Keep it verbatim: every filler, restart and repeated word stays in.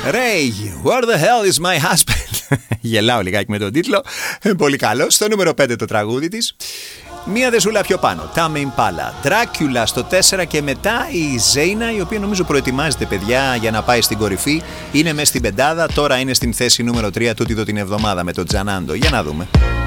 Ray, where the hell is my husband? Γελάω λιγάκι με τον τίτλο. Πολύ καλό. Στο νούμερο πέντε το τραγούδι της. Μία δεσούλα πιο πάνω, Tame Impala, Dracula στο τέσσερα και μετά η Ζέινα, η οποία νομίζω προετοιμάζεται, παιδιά, για να πάει στην κορυφή. Είναι μέσα στην πεντάδα, τώρα είναι στην θέση νούμερο τρία τούτη εδώ την εβδομάδα με τον Τζανάντο. Για να δούμε.